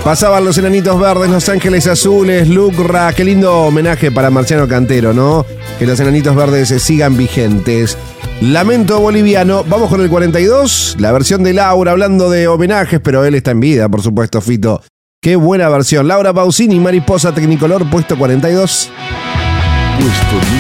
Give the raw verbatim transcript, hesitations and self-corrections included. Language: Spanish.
Pasaban los Enanitos Verdes, Los Ángeles Azules, Lucra. Qué lindo homenaje para Marciano Cantero, ¿no? Que los Enanitos Verdes sigan vigentes. Lamento Boliviano. Vamos con el cuarenta y dos. La versión de Laura, hablando de homenajes, pero él está en vida, por supuesto, Fito. Qué buena versión. Laura Pausini, Mariposa Tecnicolor, puesto cuarenta y dos. Puesto